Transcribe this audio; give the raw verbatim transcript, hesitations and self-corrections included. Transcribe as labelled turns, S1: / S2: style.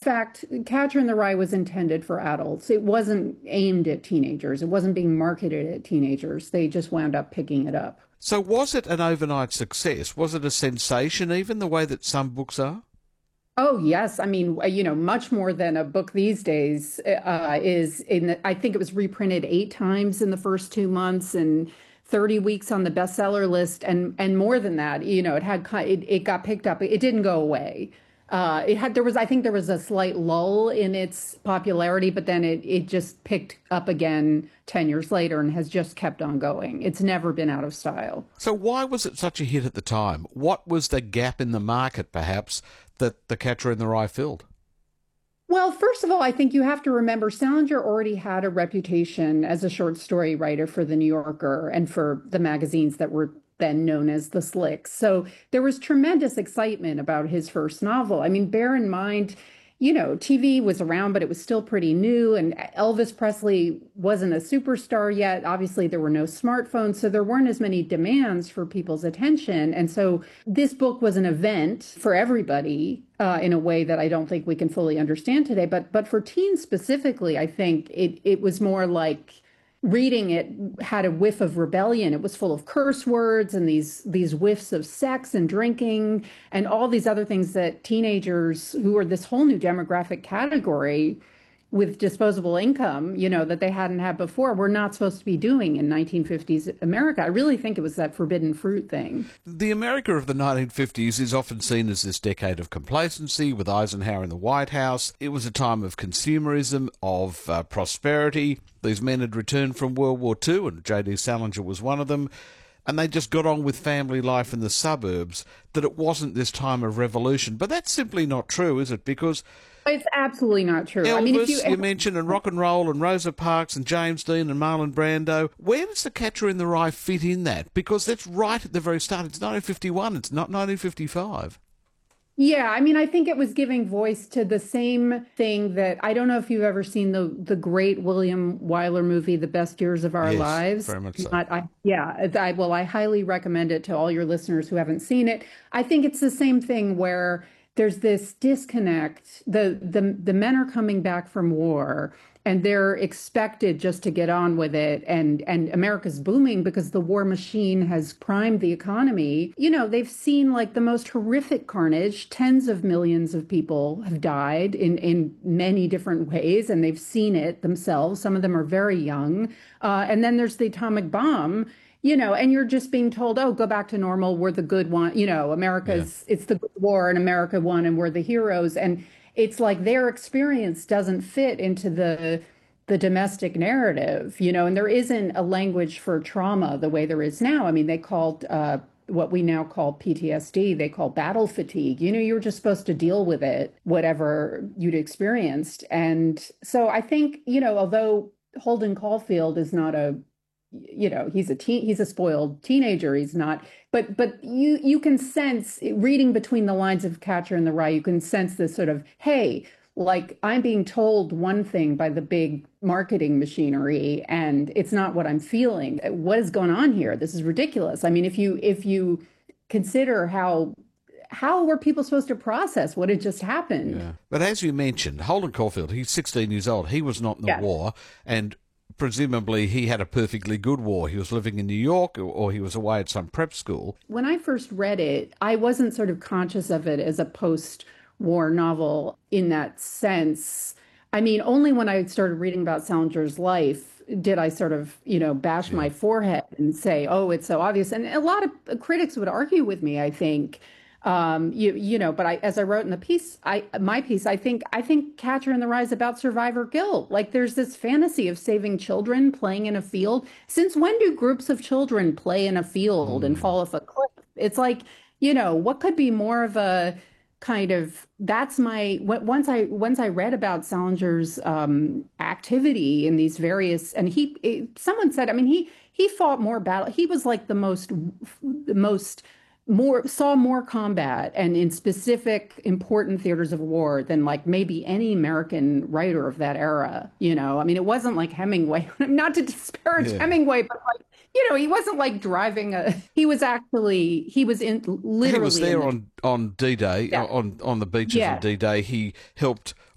S1: fact, Catcher in the Rye was intended for adults. It wasn't aimed at teenagers. It wasn't being marketed at teenagers. They just wound up picking it up.
S2: So was it an overnight success? Was it a sensation even, the way that some books are?
S1: Oh, yes. I mean, you know, much more than a book these days uh, is in the, I think it was reprinted eight times in the first two months and thirty weeks on the bestseller list. And, and more than that, you know, it had, it, it got picked up. It didn't go away. Uh, it had, there was, I think there was a slight lull in its popularity, but then it, it just picked up again ten years later and has just kept on going. It's never been out of style.
S2: So why was it such a hit at the time? What was the gap in the market, perhaps, that The Catcher in the Rye filled?
S1: Well, first of all, I think you have to remember Salinger already had a reputation as a short story writer for The New Yorker and for the magazines that were then known as the Slicks. So there was tremendous excitement about his first novel. I mean, bear in mind, you know, T V was around, but it was still pretty new. And Elvis Presley wasn't a superstar yet. Obviously, there were no smartphones, so there weren't as many demands for people's attention. And so this book was an event for everybody uh, in a way that I don't think we can fully understand today. But but for teens specifically, I think it it was more like reading it had a whiff of rebellion. It was full of curse words and these these whiffs of sex and drinking and all these other things that teenagers, who are this whole new demographic category with disposable income, you know, that they hadn't had before, were not supposed to be doing in nineteen fifties America. I really think it was that forbidden fruit thing.
S2: The America of the nineteen fifties is often seen as this decade of complacency with Eisenhower in the White House. It was a time of consumerism, of uh, prosperity. These men had returned from World War Two, and J D Salinger was one of them, and they just got on with family life in the suburbs, that it wasn't this time of revolution. But that's simply not true, is it? Because
S1: it's absolutely not true.
S2: Elvis,
S1: I mean, if you,
S2: you mentioned, and rock and roll, and Rosa Parks, and James Dean, and Marlon Brando. Where does The Catcher in the Rye fit in that? Because that's right at the very start. It's nineteen fifty-one. It's not nineteen fifty-five.
S1: Yeah, I mean, I think it was giving voice to the same thing that, I don't know if you've ever seen the the great William Wyler movie, The Best Years of Our
S2: Yes,
S1: Lives.
S2: very much so.
S1: Not, I, yeah, I, well, I highly recommend it to all your listeners who haven't seen it. I think it's the same thing where there's this disconnect. The, the, the men are coming back from war and they're expected just to get on with it. And, and America's booming because the war machine has primed the economy. You know, they've seen like the most horrific carnage. Tens of millions of people have died in, in many different ways, and they've seen it themselves. Some of them are very young. Uh, and then there's the atomic bomb. You know, and you're just being told, oh, go back to normal. We're the good one. You know, America's, yeah. It's the good war and America won and we're the heroes. And it's like their experience doesn't fit into the the domestic narrative, you know, and there isn't a language for trauma the way there is now. I mean, they called uh, what we now call P T S D, they call battle fatigue. You know, you were just supposed to deal with it, whatever you'd experienced. And so I think, you know, although Holden Caulfield is not a you know, he's a teen, he's a spoiled teenager. He's not, but but you you can sense, reading between the lines of Catcher in the Rye, you can sense this sort of, hey, like I'm being told one thing by the big marketing machinery, and it's not what I'm feeling. What is going on here? This is ridiculous. I mean, if you if you consider how how were people supposed to process what had just happened?
S2: Yeah. But as you mentioned, Holden Caulfield, he's sixteen years old. He was not in the
S1: yeah.
S2: war, and presumably he had a perfectly good war. He was living in New York, or, or he was away at some prep school.
S1: When I first read it, I wasn't sort of conscious of it as a post-war novel in that sense. I mean, only when I started reading about Salinger's life did I sort of, you know, bash
S2: yeah.
S1: my forehead and say, oh, it's so obvious. And a lot of critics would argue with me, I think. Um, you you know, but I, as I wrote in the piece, I my piece, I think I think Catcher in the Rye is about survivor guilt. Like there's this fantasy of saving children playing in a field. Since when do groups of children play in a field mm. and fall off a cliff? It's like, you know, what could be more of a kind of, that's my, once I once I read about Salinger's um, activity in these various, and he, it, someone said, I mean, he he fought more battle. He was like the most the most. more saw more combat and in specific important theaters of war than like maybe any American writer of that era. You know, I mean, it wasn't like Hemingway, not to disparage yeah. Hemingway, but like, you know, he wasn't like driving a, he was actually, he was in literally.
S2: He was there
S1: the,
S2: on, on D-Day, yeah. on, on the beaches yeah. of D-Day. He helped